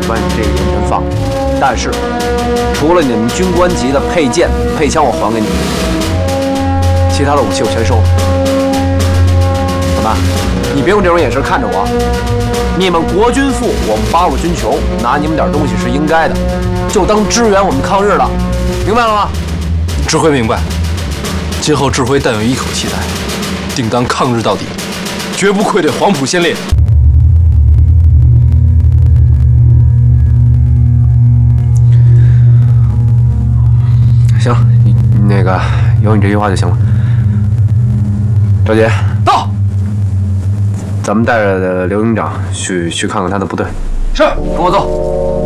把你这个银针放了，但是除了你们军官级的配剑、配枪，我还给你们，其他的武器我全收了。老大，你别用这种眼神看着我。你们国军富，我们八路军穷，拿你们点东西是应该的，就当支援我们抗日了，明白了吗？ 志辉明白。今后志辉但有一口气在，定当抗日到底，绝不愧对黄埔先烈。 行，那个有你这句话就行了。赵杰到， 咱们带着刘营长去看看他的部队。 是， 跟我走。